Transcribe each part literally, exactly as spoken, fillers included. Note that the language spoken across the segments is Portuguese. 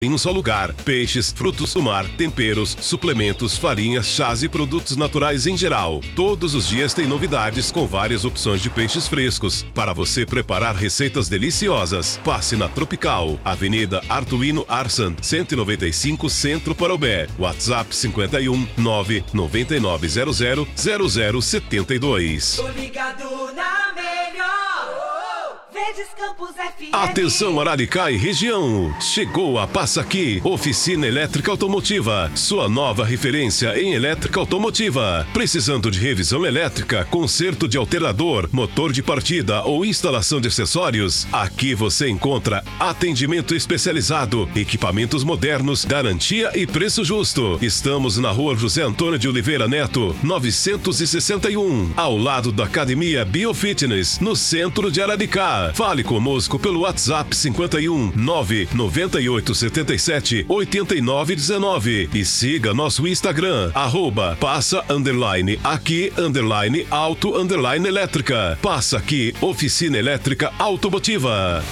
em um só lugar. Peixes, frutos do mar, temperos, suplementos, farinhas, chás e produtos naturais em geral. Todos os dias tem novidades com várias opções de peixes frescos para você preparar receitas deliciosas. Passe na Tropical, Avenida Artuino Arsan, cento e noventa e cinco, Centro Parobé. WhatsApp cinquenta e um, nove nove nove zero zero zero zero sete dois. Tô ligado na melhor. Verdes Campos F M. Atenção Araricá e região, chegou a Passa Aqui, Oficina Elétrica Automotiva, sua nova referência em elétrica automotiva. Precisando de revisão elétrica, conserto de alternador, motor de partida ou instalação de acessórios? Aqui você encontra atendimento especializado, equipamentos modernos, garantia e preço justo. Estamos na Rua José Antônio de Oliveira Neto, novecentos e sessenta e um, ao lado da Academia Biofitness, no centro de Araricá. Fale conosco pelo WhatsApp cinquenta e um, nove nove oito sete sete, oito nove um nove e siga nosso Instagram, arroba passa underline aqui underline auto underline elétrica. Passa Aqui, Oficina Elétrica Automotiva.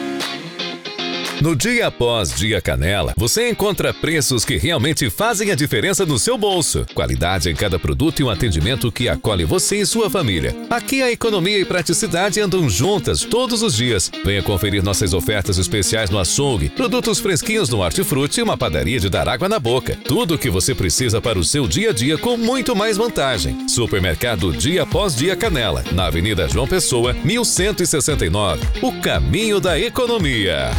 No Dia Após Dia Canela, você encontra preços que realmente fazem a diferença no seu bolso. Qualidade em cada produto e um atendimento que acolhe você e sua família. Aqui a economia e praticidade andam juntas todos os dias. Venha conferir nossas ofertas especiais no açougue, produtos fresquinhos no Hortifruti e uma padaria de dar água na boca. Tudo o que você precisa para o seu dia a dia com muito mais vantagem. Supermercado Dia Após Dia Canela, na Avenida João Pessoa, mil cento e sessenta e nove. O caminho da economia.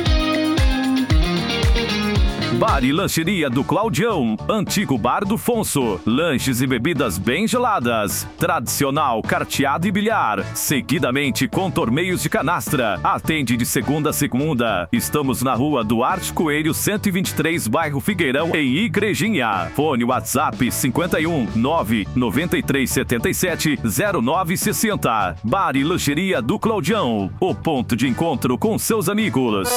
Bar e Lancheria do Claudião, antigo Bar do Fonso. Lanches e bebidas bem geladas. Tradicional, carteado e bilhar. Seguidamente com torneios de canastra. Atende de segunda a segunda. Estamos na Rua Duarte Coelho, cento e vinte e três, bairro Figueirão, em Igrejinha. Fone WhatsApp cinquenta e um, nove nove três sete sete, zero nove seis zero. Bar e Lancheria do Claudião, o ponto de encontro com seus amigos.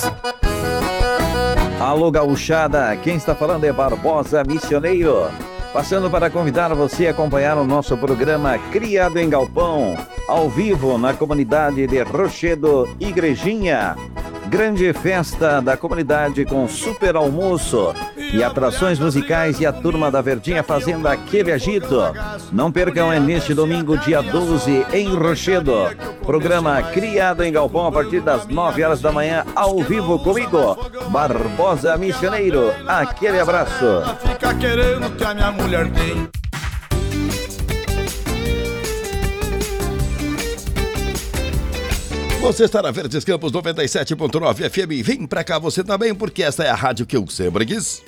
Alô, gauchada, quem está falando é Barbosa Missioneiro, passando para convidar você a acompanhar o nosso programa Criado em Galpão, ao vivo na comunidade de Rochedo, Igrejinha. Grande festa da comunidade com super almoço e atrações musicais e a turma da Verdinha fazendo aquele agito. Não percam, é neste domingo, dia doze, em Rochedo. Programa Criado em Galpão a partir das nove horas da manhã, ao vivo comigo, Barbosa Missioneiro. Aquele abraço. Fica querendo que a minha mulher tem. Você está na Verdes Campos noventa e sete ponto nove F M. Vem pra cá você também, porque esta é a rádio que eu sempre quis.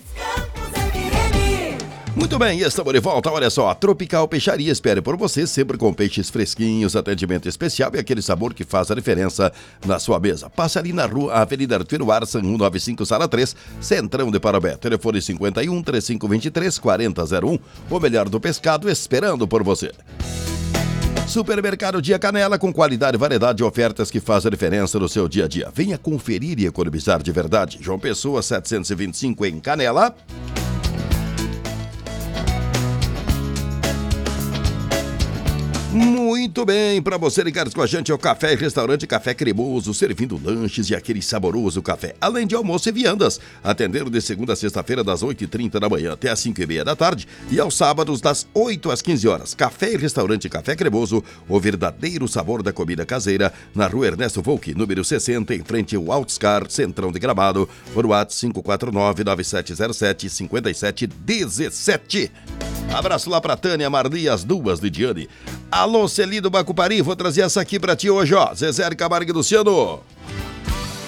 Muito bem, estamos de volta. Olha só, a Tropical Peixaria espere por você, sempre com peixes fresquinhos, atendimento especial e aquele sabor que faz a diferença na sua mesa. Passa ali na rua Avenida Arturo Arsan, cento e noventa e cinco, sala três, Centrão de Parobé. Telefone cinquenta e um, trinta e cinco vinte e três, quarenta zero um. O melhor do pescado esperando por você. Supermercado Dia Canela, com qualidade, variedade de ofertas que faz a diferença no seu dia a dia. Venha conferir e economizar de verdade. João Pessoa, setecentos e vinte e cinco, em Canela. Muito bem, para você ligar com a gente é o Café e Restaurante Café Cremoso, servindo lanches e aquele saboroso café, além de almoço e viandas. Atendendo de segunda a sexta-feira, das oito e trinta da manhã até as cinco e meia da tarde, e aos sábados, das oito às quinze horas. Café e Restaurante Café Cremoso, o verdadeiro sabor da comida caseira, na rua Ernesto Volk, número sessenta, em frente ao Altscar, Centrão de Gramado, por WhatsApp cinco quatro nove, nove sete zero sete, cinco sete um sete. Abraço lá pra Tânia, Marli, as duas, Lidiane. Alô, Celido Bacupari, vou trazer essa aqui pra ti hoje, ó. Zezé Camargo e Luciano.